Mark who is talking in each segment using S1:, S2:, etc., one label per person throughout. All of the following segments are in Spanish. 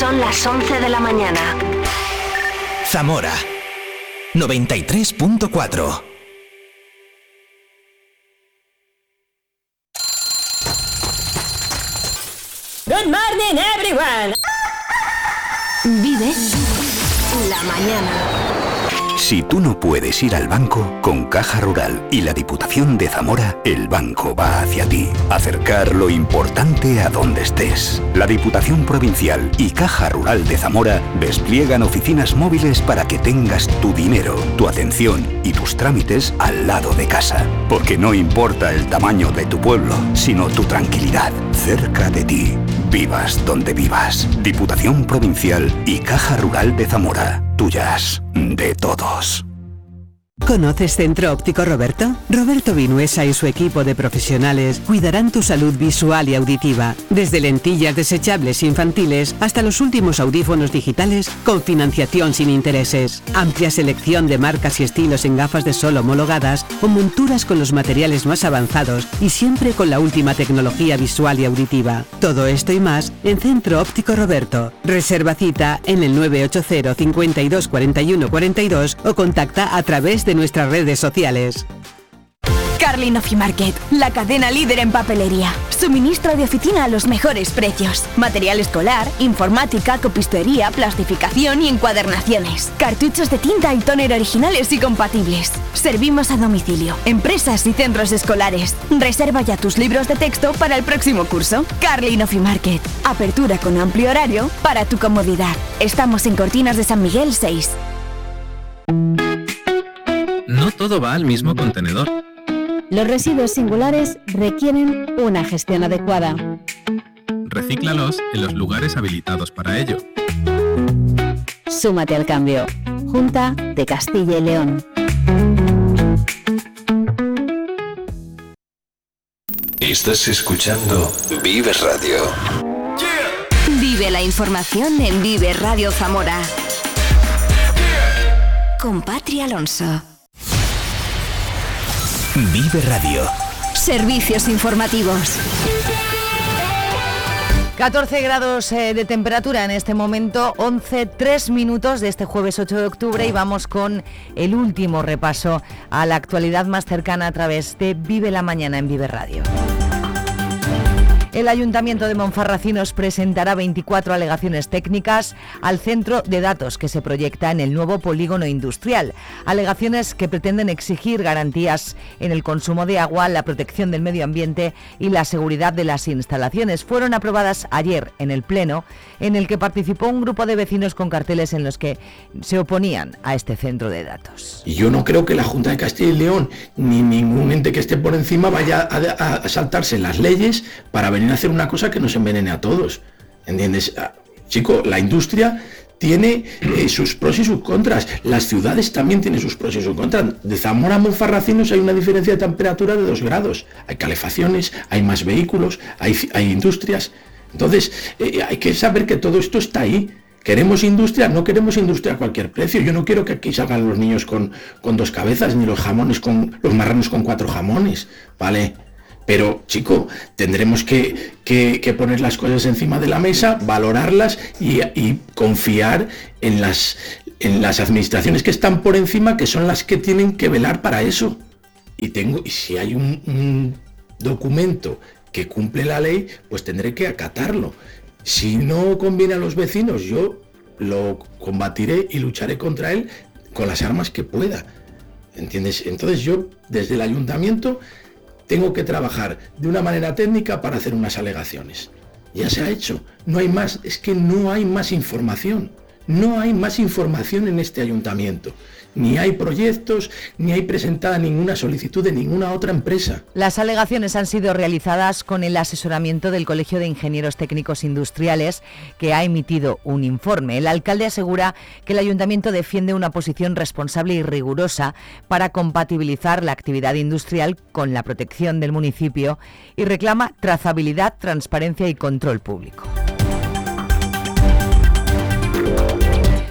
S1: Son las 11 de la mañana.
S2: Zamora 93.4.
S3: Good morning, everyone.
S1: Vive la mañana.
S4: Si tú no puedes ir al banco, con Caja Rural y la Diputación de Zamora, el banco va hacia ti. Acercar lo importante a donde estés. La Diputación Provincial y Caja Rural de Zamora despliegan oficinas móviles para que tengas tu dinero, tu atención y tus trámites al lado de casa. Porque no importa el tamaño de tu pueblo, sino tu tranquilidad, cerca de ti. Vivas donde vivas. Diputación Provincial y Caja Rural de Zamora. Tuyas, de todos.
S5: ¿Conoces Centro Óptico Roberto? Roberto Vinuesa y su equipo de profesionales cuidarán tu salud visual y auditiva, desde lentillas desechables infantiles hasta los últimos audífonos digitales con financiación sin intereses. Amplia selección de marcas y estilos en gafas de sol homologadas o monturas con los materiales más avanzados y siempre con la última tecnología visual y auditiva. Todo esto y más en Centro Óptico Roberto. Reserva cita en el 980 52 41 42 o contacta a través de nuestras redes sociales.
S6: Carlin Ofimarket, la cadena líder en papelería. Suministro de oficina a los mejores precios. Material escolar, informática, copistería, plastificación y encuadernaciones. Cartuchos de tinta y tóner originales y compatibles. Servimos a domicilio, empresas y centros escolares. Reserva ya tus libros de texto para el próximo curso. Carlin Ofimarket. Apertura con amplio horario para tu comodidad. Estamos en Cortinas de San Miguel 6.
S7: No todo va al mismo contenedor.
S8: Los residuos singulares requieren una gestión adecuada.
S7: Recíclalos en los lugares habilitados para ello.
S8: Súmate al cambio. Junta de Castilla y León.
S9: Estás escuchando Vive Radio.
S1: Vive la información en Vive Radio Zamora. Con Patri Alonso.
S2: Vive Radio.
S1: Servicios informativos.
S10: 14 grados de temperatura en este momento, 3 minutos de este jueves 8 de octubre y vamos con el último repaso a la actualidad más cercana a través de Vive la Mañana en Vive Radio. El Ayuntamiento de Monfarracinos presentará 24 alegaciones técnicas al centro de datos que se proyecta en el nuevo polígono industrial. Alegaciones que pretenden exigir garantías en el consumo de agua, la protección del medio ambiente y la seguridad de las instalaciones. Fueron aprobadas ayer en el Pleno, en el que participó un grupo de vecinos con carteles en los que se oponían a este centro de datos.
S11: Y yo no creo que la Junta de Castilla y León ni ningún ente que esté por encima vaya a saltarse las leyes para venir a hacer una cosa que nos envenene a todos, ¿entiendes? Chico, la industria tiene sus pros y sus contras, las ciudades también tienen sus pros y sus contras. De Zamora a Monfarracinos hay una diferencia de temperatura de 2 grados, hay calefacciones, hay más vehículos, hay industrias, entonces hay que saber que todo esto está ahí. ¿Queremos industria? No queremos industria a cualquier precio. Yo no quiero que aquí salgan los niños con 2 cabezas, ni los marranos con 4 jamones, ¿vale? Pero, chico, tendremos que poner las cosas encima de la mesa, valorarlas y confiar en las administraciones que están por encima, que son las que tienen que velar para eso. Y si hay un documento que cumple la ley, pues tendré que acatarlo. Si no conviene a los vecinos, yo lo combatiré y lucharé contra él con las armas que pueda. ¿Entiendes? Entonces yo, desde el ayuntamiento, tengo que trabajar de una manera técnica para hacer unas alegaciones. Ya se ha hecho. No hay más, es que no hay más información. No hay más información en este ayuntamiento. Ni hay proyectos, ni hay presentada ninguna solicitud de ninguna otra empresa.
S10: Las alegaciones han sido realizadas con el asesoramiento del Colegio de Ingenieros Técnicos Industriales, que ha emitido un informe. El alcalde asegura que el ayuntamiento defiende una posición responsable y rigurosa para compatibilizar la actividad industrial con la protección del municipio y reclama trazabilidad, transparencia y control público.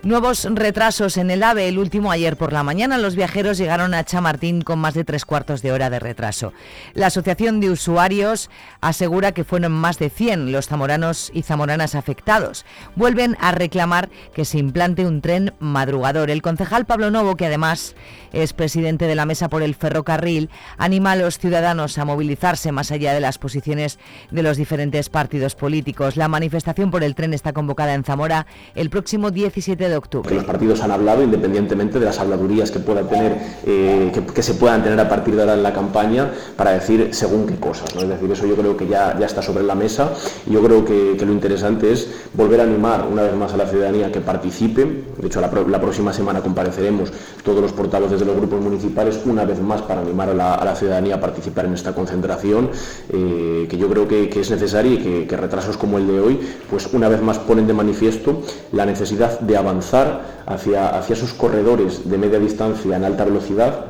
S10: Nuevos retrasos en el AVE, el último ayer por la mañana. Los viajeros llegaron a Chamartín con más de 3/4 de hora de retraso. La Asociación de Usuarios asegura que fueron más de 100 los zamoranos y zamoranas afectados. Vuelven a reclamar que se implante un tren madrugador. El concejal Pablo Novo, que además es presidente de la Mesa por el Ferrocarril, anima a los ciudadanos a movilizarse más allá de las posiciones de los diferentes partidos políticos. La manifestación por el tren está convocada en Zamora el próximo 17 de octubre.
S12: Que los partidos han hablado, independientemente de las habladurías que pueda tener, que se puedan tener a partir de ahora en la campaña, para decir según qué cosas, ¿no? Es decir, eso yo creo que ya está sobre la mesa, y yo creo que lo interesante es volver a animar una vez más a la ciudadanía que participe. De hecho, la próxima semana compareceremos todos los portavoces de los grupos municipales una vez más para animar a la ciudadanía a participar en esta concentración, que yo creo que es necesaria, y que retrasos como el de hoy, pues una vez más ponen de manifiesto la necesidad de avanzar hacia esos corredores de media distancia en alta velocidad.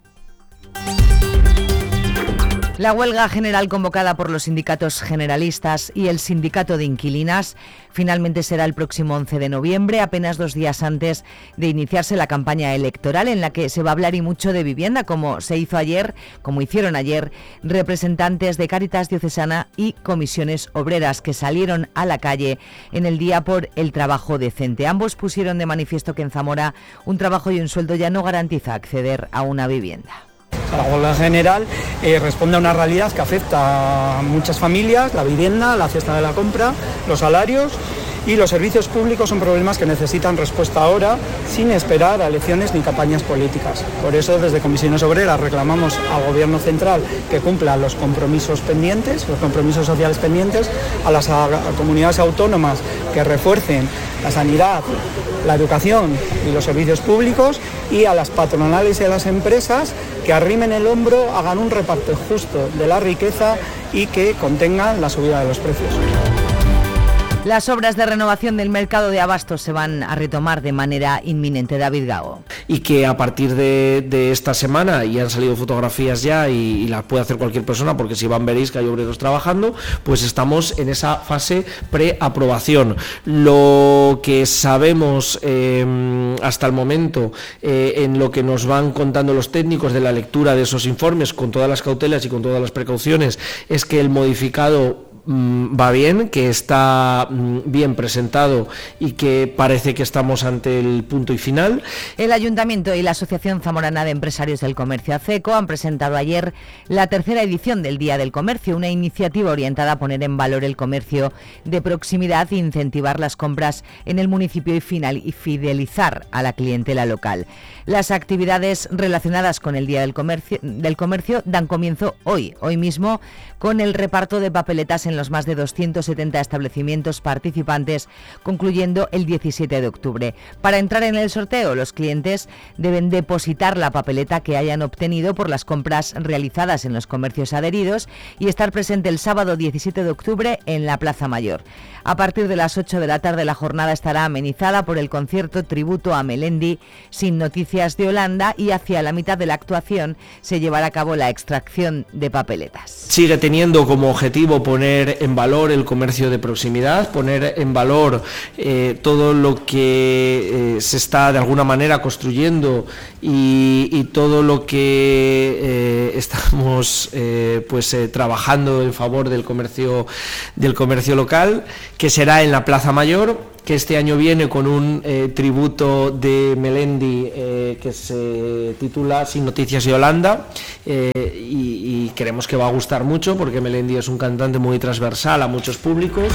S10: La huelga general convocada por los sindicatos generalistas y el sindicato de inquilinas finalmente será el próximo 11 de noviembre, apenas 2 días antes de iniciarse la campaña electoral, en la que se va a hablar y mucho de vivienda, como hicieron ayer representantes de Cáritas Diocesana y comisiones obreras, que salieron a la calle en el Día por el Trabajo Decente. Ambos pusieron de manifiesto que en Zamora un trabajo y un sueldo ya no garantiza acceder a una vivienda.
S13: La huelga general responde a una realidad que afecta a muchas familias: la vivienda, la cesta de la compra, los salarios y los servicios públicos. Son problemas que necesitan respuesta ahora, sin esperar a elecciones ni campañas políticas. Por eso, desde Comisiones Obreras reclamamos al Gobierno central que cumpla los compromisos pendientes, los compromisos sociales pendientes, a las comunidades autónomas que refuercen la sanidad, la educación y los servicios públicos, y a las patronales y a las empresas que arrimen el hombro, hagan un reparto justo de la riqueza y que contengan la subida de los precios.
S10: Las obras de renovación del mercado de abastos se van a retomar de manera inminente. David Gago.
S14: Y que a partir de esta semana, y han salido fotografías ya y las puede hacer cualquier persona, porque si van veréis que hay obreros trabajando, pues estamos en esa fase preaprobación. Lo que sabemos hasta el momento, en lo que nos van contando los técnicos de la lectura de esos informes, con todas las cautelas y con todas las precauciones, es que el modificado va bien, que está bien presentado y que parece que estamos ante el punto y final.
S10: El Ayuntamiento y la Asociación Zamorana de Empresarios del Comercio, ACECO, han presentado ayer la 3ª edición del Día del Comercio, una iniciativa orientada a poner en valor el comercio de proximidad e incentivar las compras en el municipio y fidelizar a la clientela local. Las actividades relacionadas con el Día del Comercio dan comienzo hoy mismo, con el reparto de papeletas en los más de 270 establecimientos participantes, concluyendo el 17 de octubre. Para entrar en el sorteo, los clientes deben depositar la papeleta que hayan obtenido por las compras realizadas en los comercios adheridos y estar presente el sábado 17 de octubre en la Plaza Mayor. A partir de las 8 de la tarde, la jornada estará amenizada por el concierto tributo a Melendi, Sin Noticias de Holanda, y hacia la mitad de la actuación se llevará a cabo la extracción de papeletas.
S14: Sigue teniendo como objetivo poner en valor el comercio de proximidad, poner en valor todo lo que se está de alguna manera construyendo y todo lo que estamos trabajando en favor del comercio local, que será en la Plaza Mayor, que este año viene con un tributo de Melendi que se titula Sin Noticias de Holanda, y creemos que va a gustar mucho, porque Melendi es un cantante muy transversal a muchos públicos.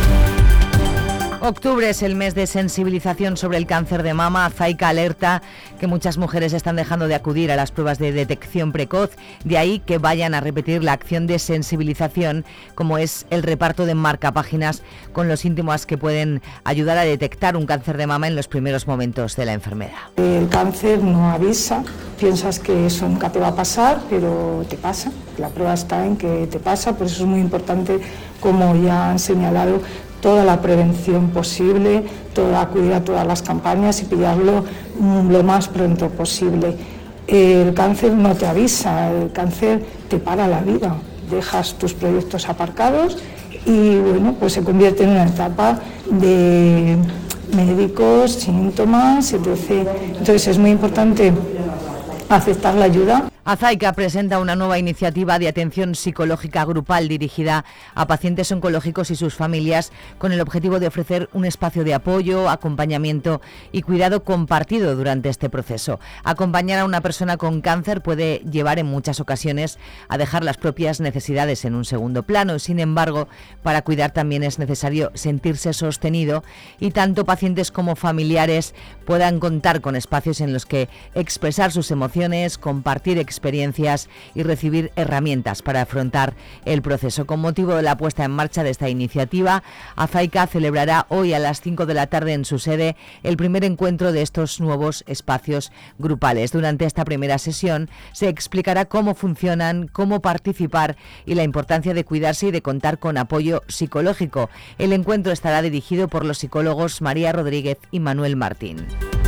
S10: Octubre es el mes de sensibilización sobre el cáncer de mama. Zaica alerta que muchas mujeres están dejando de acudir a las pruebas de detección precoz, de ahí que vayan a repetir la acción de sensibilización, como es el reparto de marcapáginas con los síntomas que pueden ayudar a detectar un cáncer de mama en los primeros momentos de la enfermedad.
S15: El cáncer no avisa, piensas que eso nunca te va a pasar, pero te pasa. La prueba está en que te pasa, por eso es muy importante, como ya han señalado, toda la prevención posible, acudir a todas las campañas y pillarlo lo más pronto posible. El cáncer no te avisa, el cáncer te para la vida, dejas tus proyectos aparcados y bueno, pues se convierte en una etapa de médicos, síntomas, etc. Entonces es muy importante aceptar la ayuda.
S10: Azaica presenta una nueva iniciativa de atención psicológica grupal dirigida a pacientes oncológicos y sus familias con el objetivo de ofrecer un espacio de apoyo, acompañamiento y cuidado compartido durante este proceso. Acompañar a una persona con cáncer puede llevar en muchas ocasiones a dejar las propias necesidades en un segundo plano. Sin embargo, para cuidar también es necesario sentirse sostenido y tanto pacientes como familiares puedan contar con espacios en los que expresar sus emociones, compartir experiencias y recibir herramientas para afrontar el proceso. Con motivo de la puesta en marcha de esta iniciativa, Azaica celebrará hoy a las 5 de la tarde en su sede el primer encuentro de estos nuevos espacios grupales. Durante esta primera sesión se explicará cómo funcionan, cómo participar y la importancia de cuidarse y de contar con apoyo psicológico. El encuentro estará dirigido por los psicólogos María Rodríguez y Manuel Martín.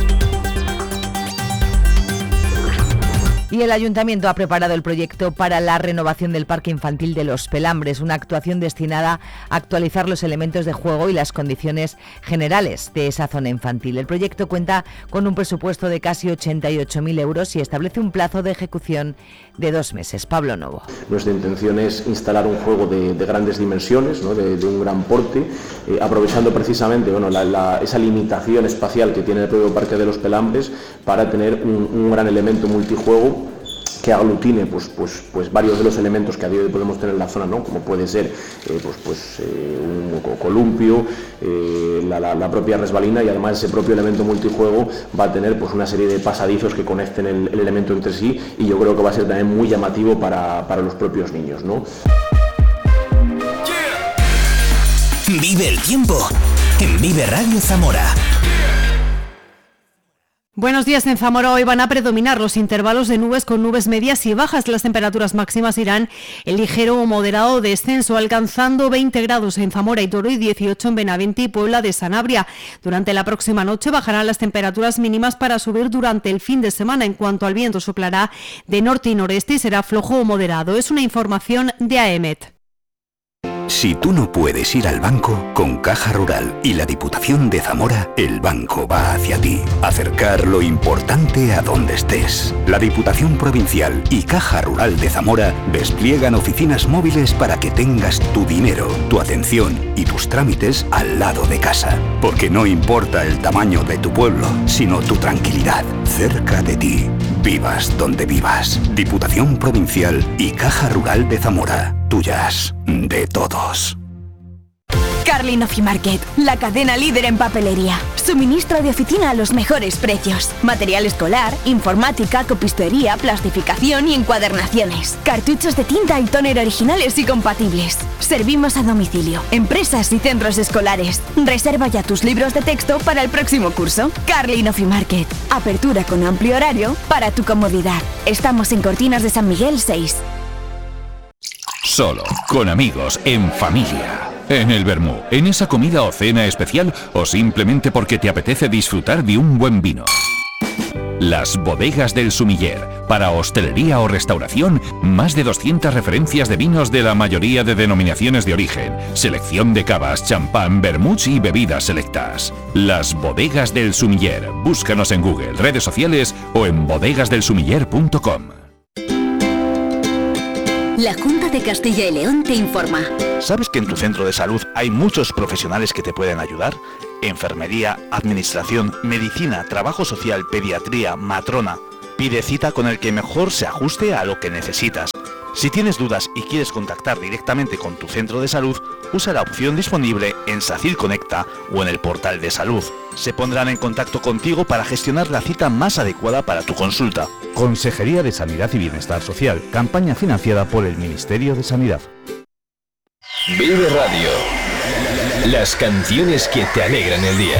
S10: Y el Ayuntamiento ha preparado el proyecto para la renovación del Parque Infantil de Los Pelambres, una actuación destinada a actualizar los elementos de juego y las condiciones generales de esa zona infantil. El proyecto cuenta con un presupuesto de casi 88.000 euros y establece un plazo de ejecución de 2 meses. Pablo Novo.
S12: Nuestra intención es instalar un juego de grandes dimensiones, ¿no? de un gran porte, aprovechando precisamente esa limitación espacial que tiene el propio Parque de Los Pelambres para tener un gran elemento multijuego que aglutine pues varios de los elementos que a día de hoy podemos tener en la zona, ¿no? Como puede ser un columpio, la propia resbalina, y además ese propio elemento multijuego va a tener pues una serie de pasadizos que conecten el elemento entre sí, y yo creo que va a ser también muy llamativo para los propios niños, ¿no?
S2: Vive el tiempo en Vive Radio Zamora.
S16: Buenos días. En Zamora hoy van a predominar los intervalos de nubes con nubes medias y bajas. Las temperaturas máximas irán en ligero o moderado descenso, alcanzando 20 grados en Zamora y Toro y 18 en Benavente y Puebla de Sanabria. Durante la próxima noche bajarán las temperaturas mínimas para subir durante el fin de semana. En cuanto al viento, soplará de norte y noreste y será flojo o moderado. Es una información de AEMET.
S4: Si tú no puedes ir al banco, con Caja Rural y la Diputación de Zamora, el banco va hacia ti. Acercar lo importante a donde estés. La Diputación Provincial y Caja Rural de Zamora despliegan oficinas móviles para que tengas tu dinero, tu atención y tus trámites al lado de casa. Porque no importa el tamaño de tu pueblo, sino tu tranquilidad, cerca de ti. Vivas donde vivas. Diputación Provincial y Caja Rural de Zamora. Tuyas de todos.
S6: Carlin Ofimarket, la cadena líder en papelería. Suministro de oficina a los mejores precios. Material escolar, informática, copistería, plastificación y encuadernaciones. Cartuchos de tinta y tóner originales y compatibles. Servimos a domicilio, empresas y centros escolares. Reserva ya tus libros de texto para el próximo curso. Carlin Ofimarket. Apertura con amplio horario para tu comodidad. Estamos en Cortinas de San Miguel 6.
S17: Solo, con amigos, en familia. En el vermú, en esa comida o cena especial, o simplemente porque te apetece disfrutar de un buen vino. Las bodegas del Sumiller. Para hostelería o restauración, más de 200 referencias de vinos de la mayoría de denominaciones de origen. Selección de cavas, champán, vermuts y bebidas selectas. Las bodegas del Sumiller. Búscanos en Google, redes sociales o en bodegasdelsumiller.com.
S1: La Junta de Castilla y León te informa.
S18: ¿Sabes que en tu centro de salud hay muchos profesionales que te pueden ayudar? Enfermería, administración, medicina, trabajo social, pediatría, matrona. Pide cita con el que mejor se ajuste a lo que necesitas. Si tienes dudas y quieres contactar directamente con tu centro de salud, usa la opción disponible en SACIL Conecta o en el portal de salud. Se pondrán en contacto contigo para gestionar la cita más adecuada para tu consulta.
S19: Consejería de Sanidad y Bienestar Social, campaña financiada por el Ministerio de Sanidad.
S9: Vive Radio. Las canciones que te alegran el día.